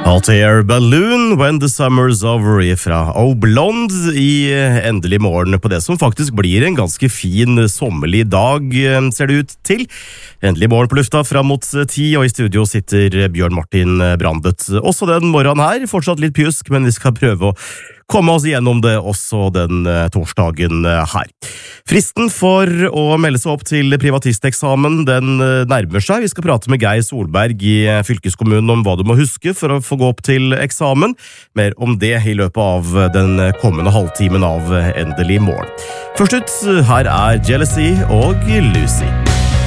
Hot Air Balloon, When the Summer's Over fra Blonde i endelig morgen på det som faktisk blir en ganske fin sommerlig dag, ser det ut til. Endelig morgen på lufta fram mot 10, og i studio sitter Bjørn Martin Brandet. Også den morgenen her, fortsatt litt pjusk, men vi skal prøve å komme oss gjennom det også den torsdagen her. Fristen for å melde seg opp til privatisteksamen, den nærmer seg. Vi skal prate med Geir Solberg i fylkeskommunen om hva du må huske for å få gå opp til eksamen. Mer om det i løpet av den kommende halvtimen av Endelig morgen. Først ut, her er Jealousy og Lucy.